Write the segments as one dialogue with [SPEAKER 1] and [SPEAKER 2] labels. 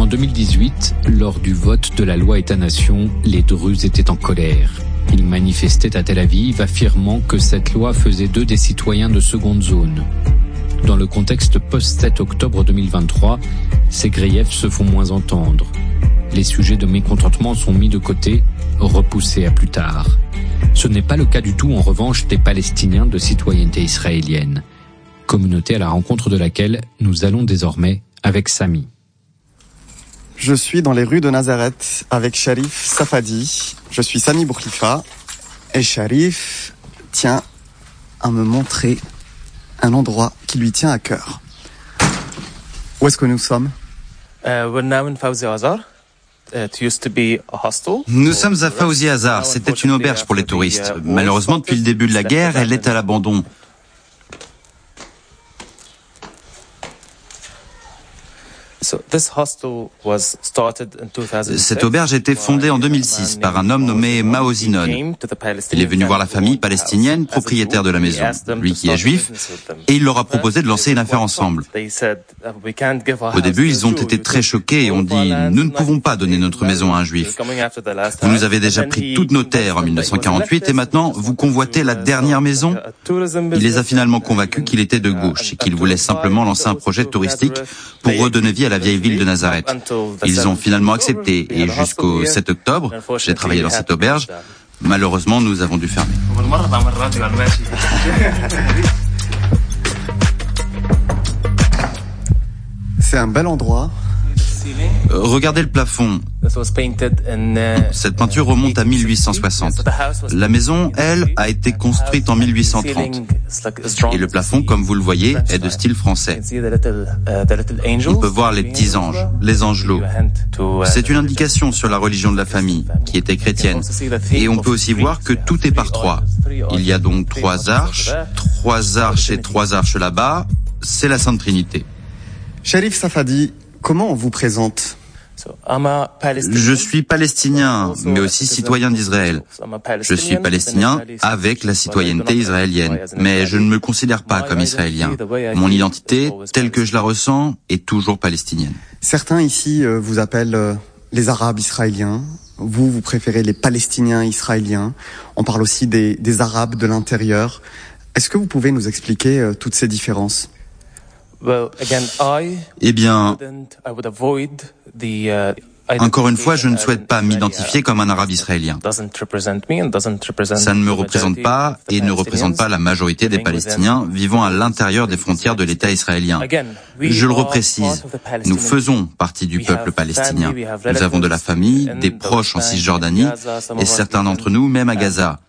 [SPEAKER 1] 2018, lors du vote de la loi État-nation, les Druzes étaient en colère. Ils manifestaient à Tel Aviv, affirmant que cette loi faisait d'eux des citoyens de seconde zone. Dans le contexte post-7 octobre 2023, ces griefs se font moins entendre. Les sujets de mécontentement sont mis de côté, repoussés à plus tard. Ce n'est pas le cas du tout, en revanche, des Palestiniens de citoyenneté israélienne. Communauté à la rencontre de laquelle nous allons désormais avec Sami.
[SPEAKER 2] Je suis dans les rues de Nazareth avec Sharif Safadi. Je suis Sami Bourkhifa. Et Sharif tient à me montrer un endroit qui lui tient à cœur. Où est-ce que nous sommes ?
[SPEAKER 3] Nous sommes à Fawzi Hazar. C'était une auberge pour les touristes. Malheureusement, depuis le début de la guerre, elle est à l'abandon. Cette auberge a été fondée en 2006 par un homme nommé Mao Zinon. Il est venu voir la famille palestinienne, propriétaire de la maison, lui qui est juif, et il leur a proposé de lancer une affaire ensemble. Au début, ils ont été très choqués et ont dit « Nous ne pouvons pas donner notre maison à un juif. Vous nous avez déjà pris toutes nos terres en 1948 et maintenant vous convoitez la dernière maison ?» Il les a finalement convaincus qu'il était de gauche et qu'il voulait simplement lancer un projet touristique pour redonner vie à la vieille ville de Nazareth. Ils ont finalement accepté et jusqu'au 7 octobre, j'ai travaillé dans cette auberge. Malheureusement, nous avons dû fermer.
[SPEAKER 2] C'est un bel endroit.
[SPEAKER 3] Regardez le plafond. Cette peinture remonte à 1860. La maison, elle, a été construite en 1830. Et le plafond, comme vous le voyez, est de style français. On peut voir les petits anges, les angelots. C'est une indication sur la religion de la famille, qui était chrétienne. Et on peut aussi voir que tout est par trois. Il y a donc trois arches et trois arches là-bas. C'est la Sainte Trinité.
[SPEAKER 2] Sharif Safadi, comment on vous présente ?
[SPEAKER 3] Je suis palestinien, mais aussi citoyen d'Israël. Je suis palestinien avec la citoyenneté israélienne, mais je ne me considère pas comme israélien. Mon identité, telle que je la ressens, est toujours palestinienne.
[SPEAKER 2] Certains ici vous appellent les Arabes israéliens. Vous préférez les Palestiniens israéliens. On parle aussi des Arabes de l'intérieur. Est-ce que vous pouvez nous expliquer toutes ces différences ?
[SPEAKER 3] Eh bien, encore une fois, je ne souhaite pas m'identifier comme un arabe israélien. Ça ne me représente pas et ne représente pas la majorité des Palestiniens vivant à l'intérieur des frontières de l'État israélien. Je le reprécise, nous faisons partie du peuple palestinien. Nous avons de la famille, des proches en Cisjordanie et certains d'entre nous même à Gaza.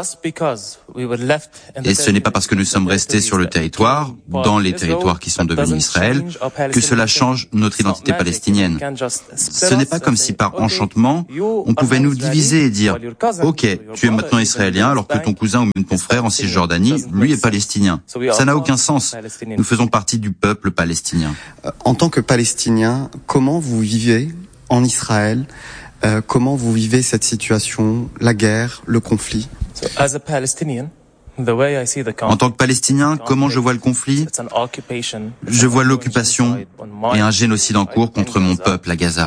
[SPEAKER 3] Et ce n'est pas parce que nous sommes restés sur le territoire, dans les territoires qui sont devenus Israël, que cela change notre identité palestinienne. Ce n'est pas comme si par enchantement, on pouvait nous diviser et dire « Ok, tu es maintenant israélien alors que ton cousin ou même ton frère en Cisjordanie, lui est palestinien. » Ça n'a aucun sens. Nous faisons partie du peuple palestinien.
[SPEAKER 2] En tant que Palestinien, comment vous vivez en Israël ? Comment vous vivez cette situation, la guerre, le conflit ?
[SPEAKER 3] En tant que Palestinien, comment je vois le conflit ? Je vois l'occupation et un génocide en cours contre mon peuple à Gaza.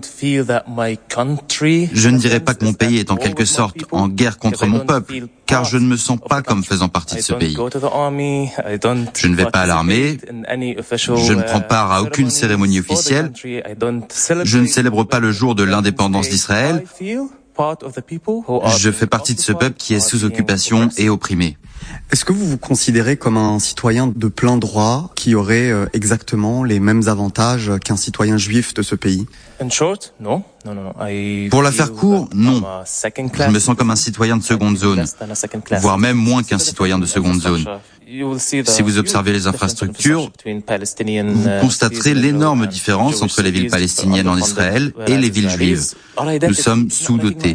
[SPEAKER 3] Je ne dirais pas que mon pays est en quelque sorte en guerre contre mon peuple, car je ne me sens pas comme faisant partie de ce pays. Je ne vais pas à l'armée, je ne prends part à aucune cérémonie officielle, je ne célèbre pas le jour de l'indépendance d'Israël. Je fais partie de ce peuple qui est sous occupation et opprimé.
[SPEAKER 2] Est-ce que vous vous considérez comme un citoyen de plein droit qui aurait exactement les mêmes avantages qu'un citoyen juif de ce pays ?
[SPEAKER 3] Pour la faire court, non. Je me sens comme un citoyen de seconde zone, voire même moins qu'un citoyen de seconde zone. Si vous observez les infrastructures, vous constaterez l'énorme différence entre les villes palestiniennes en Israël et les villes juives. Nous sommes sous-dotés.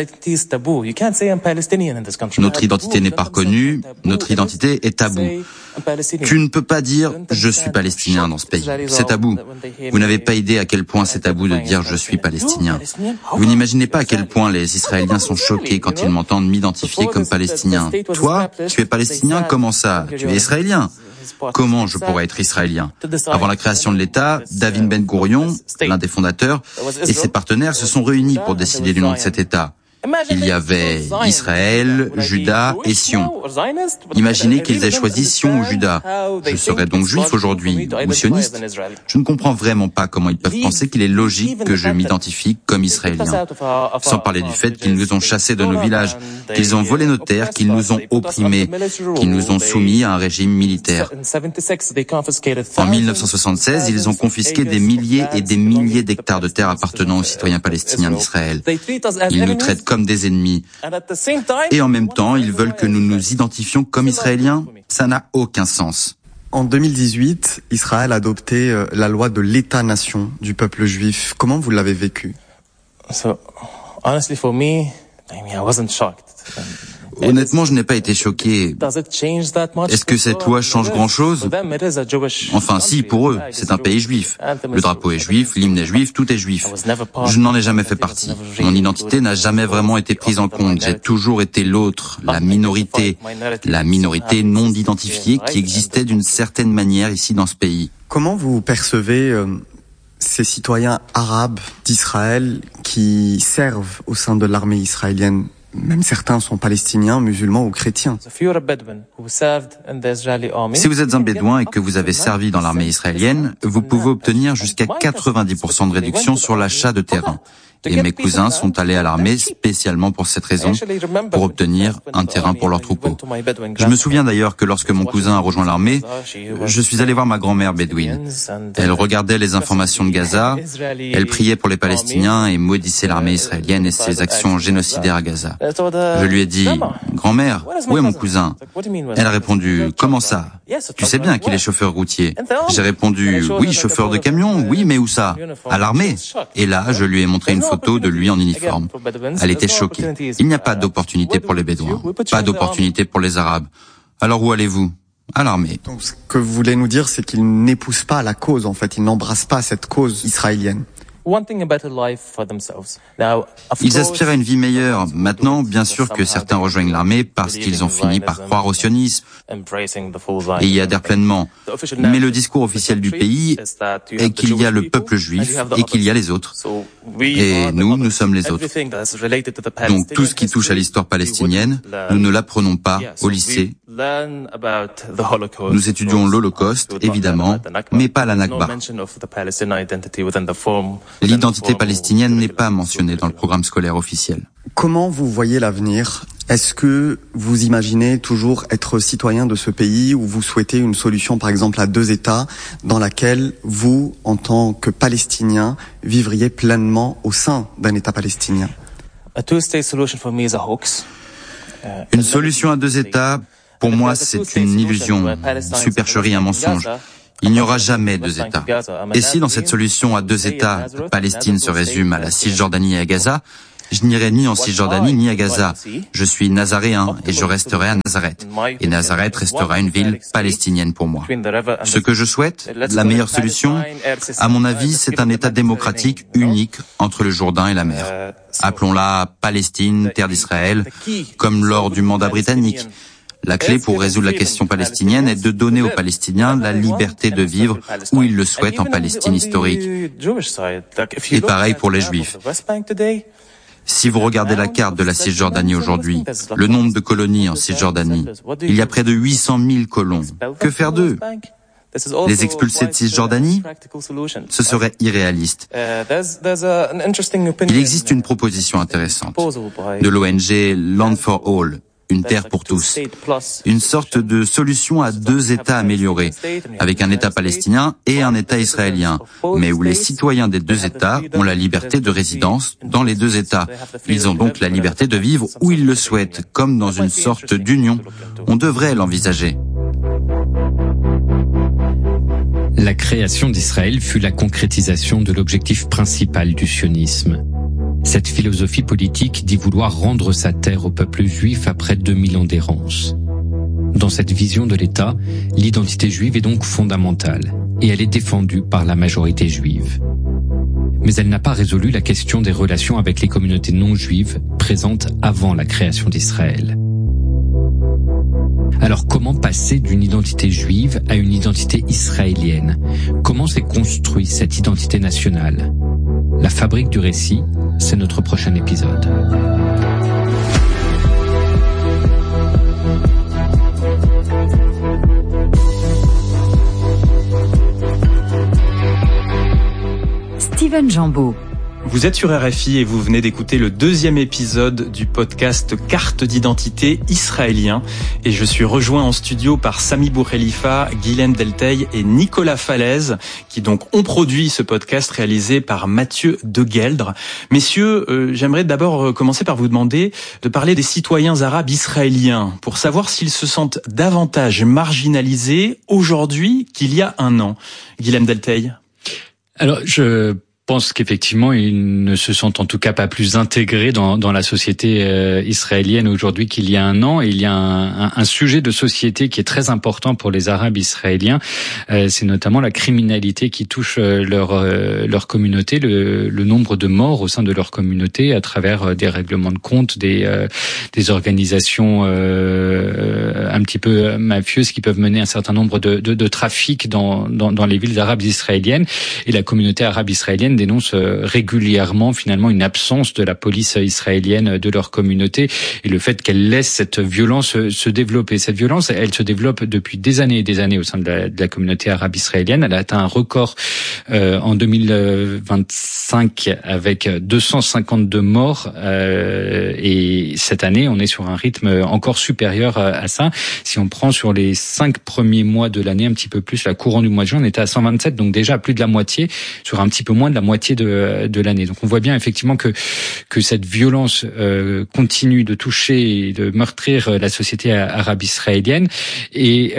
[SPEAKER 3] Notre identité n'est pas reconnue, notre identité est taboue. Tu ne peux pas dire « je suis palestinien » dans ce pays. C'est tabou. Vous n'avez pas idée à quel point c'est tabou de dire « je suis palestinien ». Vous n'imaginez pas à quel point les Israéliens sont choqués quand ils m'entendent m'identifier comme palestinien. Toi, tu es palestinien, comment ça ? Tu es israélien. comment je pourrais être israélien? Avant la création de l'État, David Ben Gourion, l'un des fondateurs, et ses partenaires se sont réunis pour décider du nom de cet État. Il y avait Israël, Juda et Sion. Imaginez qu'ils aient choisi Sion ou Juda. Je serais donc juif aujourd'hui, ou sioniste. Je ne comprends vraiment pas comment ils peuvent penser qu'il est logique que je m'identifie comme israélien. Sans parler du fait qu'ils nous ont chassés de nos villages, qu'ils ont volé nos terres, qu'ils nous ont opprimés, qu'ils nous ont soumis à un régime militaire. En 1976, ils ont confisqué des milliers et des milliers d'hectares de terres appartenant aux citoyens palestiniens d'Israël. Ils nous traitent comme des ennemis. Et en même temps, ils veulent que nous nous identifions comme Israéliens. Ça n'a aucun sens.
[SPEAKER 2] En 2018, Israël a adopté la loi de l'État-nation du peuple juif. Comment vous l'avez vécu?
[SPEAKER 3] Honnêtement, je n'ai pas été choqué. Est-ce que cette loi change grand-chose? Enfin, si, pour eux, c'est un pays juif. Le drapeau est juif, l'hymne est juif, tout est juif. Je n'en ai jamais fait partie. Mon identité n'a jamais vraiment été prise en compte. J'ai toujours été l'autre, la minorité non identifiée qui existait d'une certaine manière ici dans ce pays.
[SPEAKER 2] Comment vous percevez ces citoyens arabes d'Israël qui servent au sein de l'armée israélienne? Même certains sont palestiniens, musulmans ou chrétiens.
[SPEAKER 3] Si vous êtes un bédouin et que vous avez servi dans l'armée israélienne, vous pouvez obtenir jusqu'à 90% de réduction sur l'achat de terrain. Et mes cousins sont allés à l'armée spécialement pour cette raison, pour obtenir un terrain pour leur troupeau. Je me souviens d'ailleurs que lorsque mon cousin a rejoint l'armée, je suis allé voir ma grand-mère bédouine. Elle regardait les informations de Gaza, elle priait pour les Palestiniens et maudissait l'armée israélienne et ses actions génocidaires à Gaza. Je lui ai dit, « Grand-mère, où est mon cousin ?» Elle a répondu, « Comment ça? Tu sais bien qu'il est chauffeur routier. » J'ai répondu, « Oui, chauffeur de camion, oui, mais où ça? À l'armée. » Et là, je lui ai montré une photo de lui en uniforme. Elle était choquée. Il n'y a pas d'opportunité pour les Bédouins, pas d'opportunité pour les Arabes. Alors où allez-vous? À l'armée.
[SPEAKER 2] Donc ce que vous voulez nous dire, c'est qu'ils n'épousent pas la cause, en fait. Ils n'embrassent pas cette cause israélienne.
[SPEAKER 3] Ils aspirent à une vie meilleure. Maintenant, bien sûr que certains rejoignent l'armée parce qu'ils ont fini par croire au sionisme et y adhèrent pleinement. Mais le discours officiel du pays est qu'il y a le peuple juif et qu'il y a les autres. Et nous sommes les autres. Donc tout ce qui touche à l'histoire palestinienne, nous ne l'apprenons pas au lycée. Nous étudions l'Holocauste, évidemment, mais pas la Nakba. L'identité palestinienne n'est pas mentionnée dans le programme scolaire officiel.
[SPEAKER 2] Comment vous voyez l'avenir? Est-ce que vous imaginez toujours être citoyen de ce pays ou vous souhaitez une solution, par exemple, à 2 États dans laquelle vous, en tant que Palestinien, vivriez pleinement au sein d'un État palestinien?
[SPEAKER 3] Une solution à 2 États, pour moi, c'est une illusion, une supercherie, un mensonge. Il n'y aura jamais 2 États. Et si dans cette solution à 2 États, la Palestine se résume à la Cisjordanie et à Gaza, je n'irai ni en Cisjordanie ni à Gaza. Je suis nazaréen et je resterai à Nazareth. Et Nazareth restera une ville palestinienne pour moi. Ce que je souhaite, la meilleure solution, à mon avis, c'est un État démocratique unique entre le Jourdain et la mer. Appelons-la Palestine, terre d'Israël, comme lors du mandat britannique. La clé pour résoudre la question palestinienne est de donner aux Palestiniens la liberté de vivre où ils le souhaitent en Palestine historique. Et pareil pour les Juifs. Si vous regardez la carte de la Cisjordanie aujourd'hui, le nombre de colonies en Cisjordanie, il y a près de 800 000 colons. Que faire d'eux? Les expulser de Cisjordanie? Ce serait irréaliste. Il existe une proposition intéressante de l'ONG Land for All, une terre pour tous. Une sorte de solution à 2 États améliorés, avec un État palestinien et un État israélien, mais où les citoyens des 2 États ont la liberté de résidence dans les 2 États. Ils ont donc la liberté de vivre où ils le souhaitent, comme dans une sorte d'union. On devrait l'envisager.
[SPEAKER 1] La création d'Israël fut la concrétisation de l'objectif principal du sionisme. Cette philosophie politique dit vouloir rendre sa terre au peuple juif après 2000 ans d'errance. Dans cette vision de l'État, l'identité juive est donc fondamentale, et elle est défendue par la majorité juive. Mais elle n'a pas résolu la question des relations avec les communautés non juives présentes avant la création d'Israël. Alors comment passer d'une identité juive à une identité israélienne? Comment s'est construite cette identité nationale? La fabrique du récit, c'est notre prochain épisode.
[SPEAKER 4] Steven Jambeau.
[SPEAKER 5] Vous êtes sur RFI et vous venez d'écouter le 2e épisode du podcast Carte d'identité israélien. Et je suis rejoint en studio par Sami Boukhelifa, Guilhem Delteil et Nicolas Falaise, qui donc ont produit ce podcast réalisé par Mathieu Degueldre. Messieurs, j'aimerais d'abord commencer par vous demander de parler des citoyens arabes israéliens, pour savoir s'ils se sentent davantage marginalisés aujourd'hui qu'il y a un an. Guilhem Delteil.
[SPEAKER 1] Alors, je pense qu'effectivement, ils ne se sentent en tout cas pas plus intégrés dans la société israélienne aujourd'hui qu'il y a un an. Et il y a un sujet de société qui est très important pour les Arabes israéliens. C'est notamment la criminalité qui touche leur communauté, le nombre de morts au sein de leur communauté à travers des règlements de compte, des organisations un petit peu mafieuses qui peuvent mener un certain nombre de trafics dans les villes arabes israéliennes. Et la communauté arabe israélienne dénoncent régulièrement finalement une absence de la police israélienne de leur communauté et le fait qu'elle laisse cette violence se développer. Cette violence, elle se développe depuis des années et des années au sein de la communauté arabe israélienne. Elle a atteint un record en 2025 avec 252 morts et cette année, on est sur un rythme encore supérieur à ça. Si on prend sur les 5 premiers mois de l'année, un petit peu plus, la courant du mois de juin, on était à 127, donc déjà plus de la moitié, sur un petit peu moins de la moitié de l'année. Donc on voit bien effectivement que cette violence continue de toucher et de meurtrir la société arabe israélienne et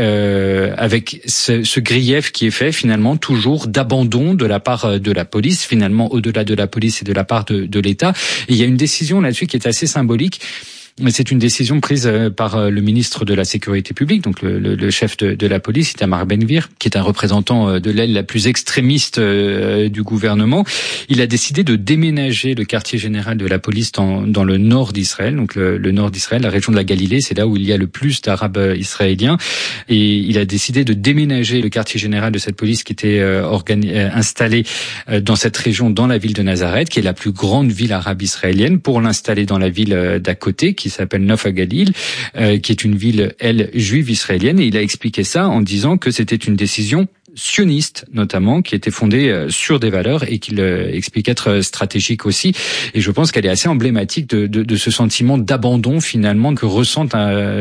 [SPEAKER 1] avec ce grief qui est fait finalement toujours d'abandon de la part de la police, finalement au-delà de la police et de la part de l'État. Et il y a une décision là-dessus qui est assez symbolique. C'est une décision prise par le ministre de la Sécurité publique, donc le chef de la police, Itamar Ben-Gvir, qui est un représentant de l'aile la plus extrémiste du gouvernement. Il a décidé de déménager le quartier général de la police dans le nord d'Israël, donc le nord d'Israël, la région de la Galilée, c'est là où il y a le plus d'Arabes israéliens. Et il a décidé de déménager le quartier général de cette police qui était installé dans cette région, dans la ville de Nazareth, qui est la plus grande ville arabe israélienne, pour l'installer dans la ville d'à côté, qui s'appelle Nof HaGalil, qui est une ville, elle, juive israélienne. Et il a expliqué ça en disant que c'était une décision sioniste, notamment, qui était fondée sur des valeurs et qu'il explique être stratégique aussi. Et je pense qu'elle est assez emblématique de ce sentiment d'abandon, finalement, que ressentent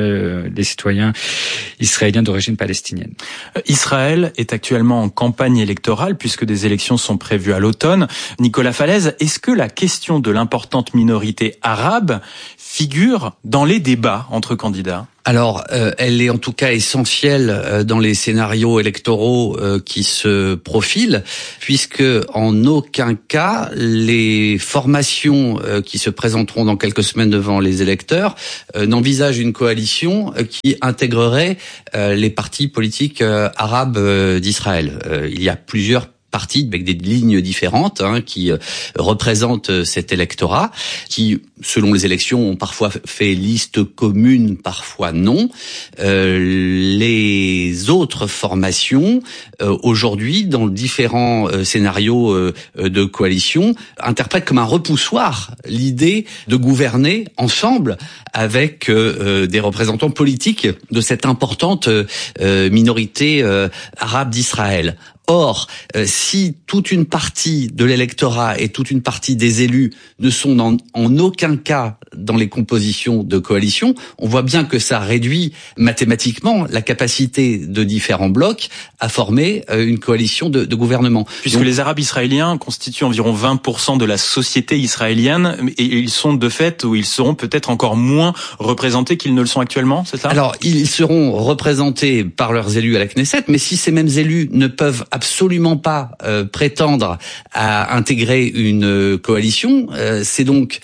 [SPEAKER 1] les citoyens israéliens d'origine palestinienne.
[SPEAKER 5] Israël est actuellement en campagne électorale, puisque des élections sont prévues à l'automne. Nicolas Falaise, est-ce que la question de l'importante minorité arabe figure dans les débats entre candidats ?
[SPEAKER 6] Alors, elle est en tout cas essentielle dans les scénarios électoraux qui se profilent, puisque en aucun cas les formations qui se présenteront dans quelques semaines devant les électeurs n'envisagent une coalition qui intégrerait les partis politiques arabes d'Israël. Il y a plusieurs partis avec des lignes différentes qui représentent cet électorat, qui, selon les élections, ont parfois fait liste commune, parfois non. Les autres formations, aujourd'hui, dans différents scénarios de coalition, interprètent comme un repoussoir l'idée de gouverner ensemble avec des représentants politiques de cette importante minorité arabe d'Israël. Or, si toute une partie de l'électorat et toute une partie des élus ne sont en aucun cas dans les compositions de coalition, on voit bien que ça réduit mathématiquement la capacité de différents blocs à former une coalition de gouvernement.
[SPEAKER 5] Puisque les Arabes israéliens constituent environ 20% de la société israélienne, et ils sont de fait, ou ils seront peut-être encore moins représentés qu'ils ne le sont actuellement, c'est ça ?
[SPEAKER 6] Alors, ils seront représentés par leurs élus à la Knesset, mais si ces mêmes élus ne peuvent absolument pas prétendre à intégrer une coalition. C'est donc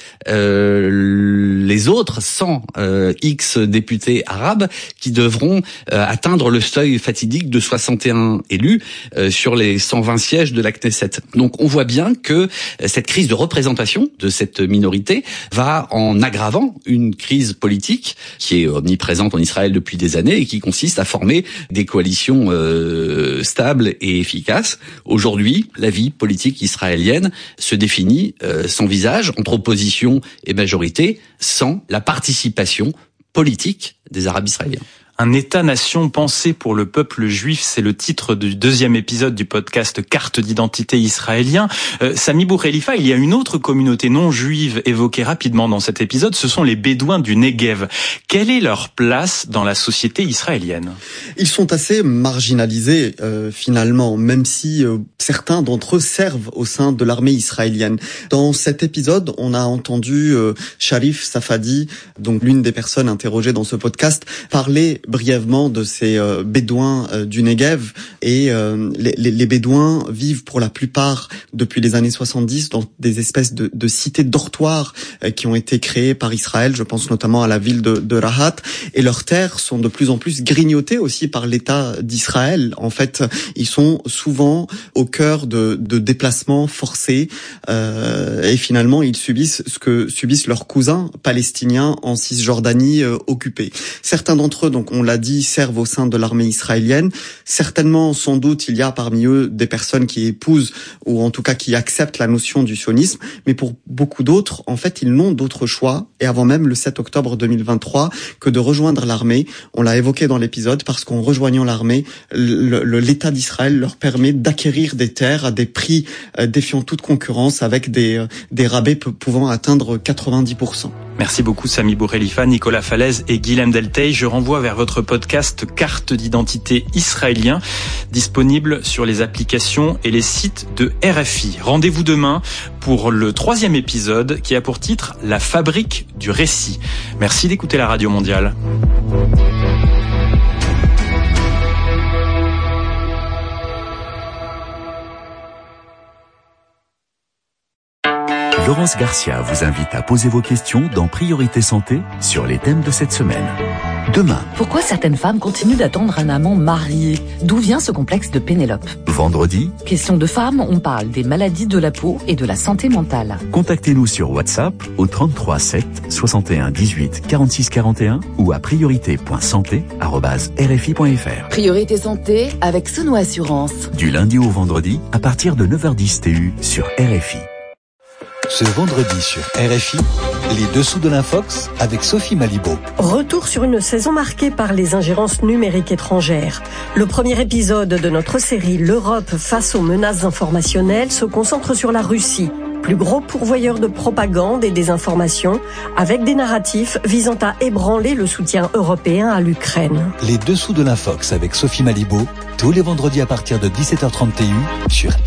[SPEAKER 6] les autres 100 X députés arabes qui devront atteindre le seuil fatidique de 61 élus sur les 120 sièges de la Knesset. Donc on voit bien que cette crise de représentation de cette minorité va en aggravant une crise politique qui est omniprésente en Israël depuis des années et qui consiste à former des coalitions stables et efficaces. Aujourd'hui, la vie politique israélienne se définit sans visage, entre opposition et majorité, sans la participation politique des Arabes israéliens.
[SPEAKER 5] Un État-nation pensé pour le peuple juif, c'est le titre du deuxième épisode du podcast Carte d'identité israélien. Sami Boukhelifa, il y a une autre communauté non juive évoquée rapidement dans cet épisode, ce sont les Bédouins du Negev. Quelle est leur place dans la société israélienne ?
[SPEAKER 2] Ils sont assez marginalisés finalement, même si certains d'entre eux servent au sein de l'armée israélienne. Dans cet épisode, on a entendu Sharif Safadi, donc l'une des personnes interrogées dans ce podcast, parler brièvement de ces Bédouins du Negev. Et les Bédouins vivent pour la plupart depuis les années 70 dans des espèces de cités dortoirs qui ont été créées par Israël. Je pense notamment à la ville de Rahat. Et leurs terres sont de plus en plus grignotées aussi par l'État d'Israël. En fait, ils sont souvent au cœur de déplacements forcés et finalement ils subissent ce que subissent leurs cousins palestiniens en Cisjordanie occupée. Certains d'entre eux, donc on l'a dit, servent au sein de l'armée israélienne. Certainement, sans doute, il y a parmi eux des personnes qui épousent ou en tout cas qui acceptent la notion du sionisme. Mais pour beaucoup d'autres, en fait, ils n'ont d'autre choix. Et avant même le 7 octobre 2023, que de rejoindre l'armée. On l'a évoqué dans l'épisode parce qu'en rejoignant l'armée, l'État d'Israël leur permet d'acquérir des terres à des prix défiant toute concurrence avec des rabais pouvant atteindre 90%.
[SPEAKER 5] Merci beaucoup Sami Boukhelifa, Nicolas Falaise et Guilhem Delteil. Je renvoie vers votre podcast Carte d'identité israélien, disponible sur les applications et les sites de RFI. Rendez-vous demain pour le 3e épisode qui a pour titre La fabrique du récit. Merci d'écouter la Radio Mondiale.
[SPEAKER 7] Laurence Garcia vous invite à poser vos questions dans Priorité Santé sur les thèmes de cette semaine. Demain.
[SPEAKER 8] Pourquoi certaines femmes continuent d'attendre un amant marié ? D'où vient ce complexe de Pénélope ?
[SPEAKER 7] Vendredi.
[SPEAKER 8] Question de femmes, on parle des maladies de la peau et de la santé mentale.
[SPEAKER 7] Contactez-nous sur WhatsApp au 33 7 61 18 46 41 ou à priorité.santé@rfi.fr.
[SPEAKER 8] Priorité Santé avec Sono Assurance.
[SPEAKER 7] Du lundi au vendredi à partir de 9h10 TU sur RFI.
[SPEAKER 9] Ce vendredi sur RFI, les dessous de l'Infox avec Sophie Malibaud.
[SPEAKER 10] Retour sur une saison marquée par les ingérences numériques étrangères. Le premier épisode de notre série L'Europe face aux menaces informationnelles se concentre sur la Russie, plus gros pourvoyeur de propagande et des informations, avec des narratifs visant à ébranler le soutien européen à l'Ukraine.
[SPEAKER 9] Les dessous de l'Infox avec Sophie Malibaud, tous les vendredis à partir de 17h30 TU sur